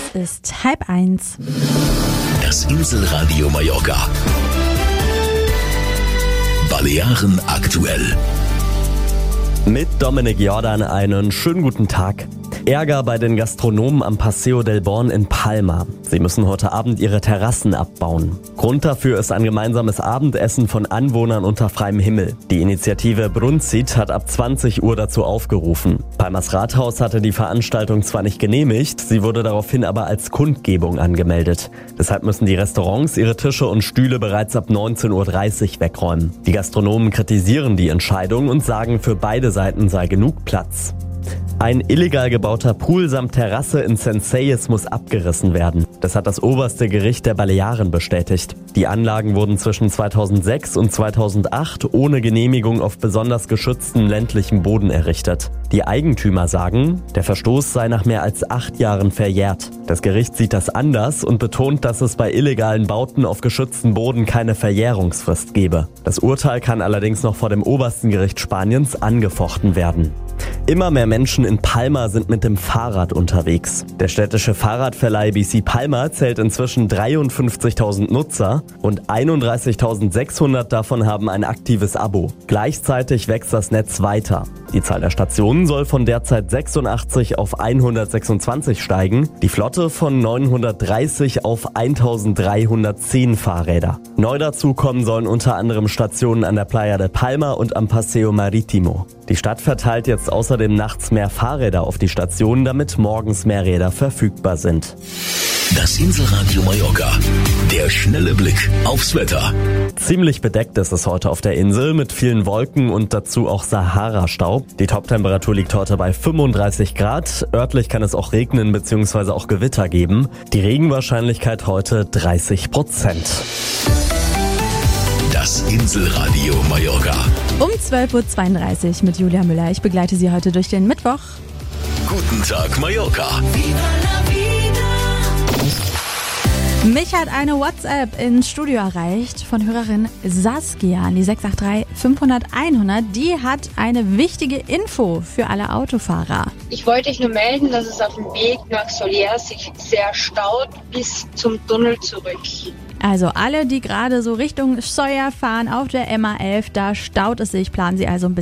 ist 12:30. Das Inselradio Mallorca. Balearen aktuell. Mit Dominik Jordan einen schönen guten Tag. Ärger bei den Gastronomen am Paseo del Born in Palma. Sie müssen heute Abend ihre Terrassen abbauen. Grund dafür ist ein gemeinsames Abendessen von Anwohnern unter freiem Himmel. Die Initiative Brunzit hat ab 20 Uhr dazu aufgerufen. Palmas Rathaus hatte die Veranstaltung zwar nicht genehmigt, sie wurde daraufhin aber als Kundgebung angemeldet. Deshalb müssen die Restaurants ihre Tische und Stühle bereits ab 19:30 Uhr wegräumen. Die Gastronomen kritisieren die Entscheidung und sagen, für beide Seiten sei genug Platz. Ein illegal gebauter Pool samt Terrasse in Senseies muss abgerissen werden. Das hat das oberste Gericht der Balearen bestätigt. Die Anlagen wurden zwischen 2006 und 2008 ohne Genehmigung auf besonders geschütztem ländlichem Boden errichtet. Die Eigentümer sagen, der Verstoß sei nach mehr als 8 Jahren verjährt. Das Gericht sieht das anders und betont, dass es bei illegalen Bauten auf geschütztem Boden keine Verjährungsfrist gebe. Das Urteil kann allerdings noch vor dem obersten Gericht Spaniens angefochten werden. Immer mehr Menschen in Palma sind mit dem Fahrrad unterwegs. Der städtische Fahrradverleih BC Palma zählt inzwischen 53.000 Nutzer und 31.600 davon haben ein aktives Abo. Gleichzeitig wächst das Netz weiter. Die Zahl der Stationen soll von derzeit 86 auf 126 steigen, die Flotte von 930 auf 1310 Fahrräder. Neu dazu kommen sollen unter anderem Stationen an der Playa de Palma und am Paseo Marítimo. Die Stadt verteilt jetzt außerdem nachts mehr Fahrräder auf die Stationen, damit morgens mehr Räder verfügbar sind. Das Inselradio Mallorca. Der schnelle Blick aufs Wetter. Ziemlich bedeckt ist es heute auf der Insel mit vielen Wolken und dazu auch Sahara-Staub. Die Toptemperatur liegt heute bei 35 Grad. Örtlich kann es auch regnen bzw. auch Gewitter geben. Die Regenwahrscheinlichkeit heute 30%. Das Inselradio Mallorca. Um 12:32 Uhr mit Julia Müller. Ich begleite Sie heute durch den Mittwoch. Guten Tag Mallorca. Mich hat eine WhatsApp ins Studio erreicht von Hörerin Saskia an die 683 500 100. Die hat eine wichtige Info für alle Autofahrer. Ich wollte euch nur melden, dass es auf dem Weg nach Solier sich sehr staut bis zum Tunnel zurück. Also alle, die gerade so Richtung Sawyer fahren auf der MA11, da staut es sich, planen Sie also ein bisschen